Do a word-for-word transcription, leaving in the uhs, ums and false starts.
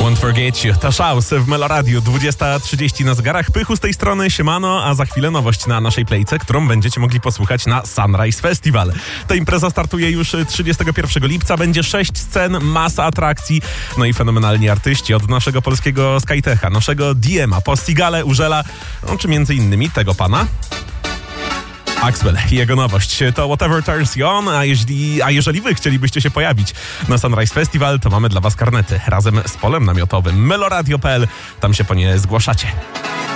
Won't Forget You, to Szaus w Meloradiu, dwudziesta trzydzieści na zegarach. Pychu z tej strony, siemano, a za chwilę nowość na naszej playce, którą będziecie mogli posłuchać na Sunrise Festival. Ta impreza startuje już trzydziestego pierwszego lipca, będzie sześć scen, masa atrakcji, no i fenomenalni artyści od naszego polskiego Skytecha, naszego D M a, Postigale, Urzela, no, czy między innymi tego pana Axwell i jego nowość to Whatever Turns You On, a, jeśli, a jeżeli wy chcielibyście się pojawić na Sunrise Festival, to mamy dla was karnety razem z polem namiotowym meloradio kropka p l, tam się po nie zgłaszacie.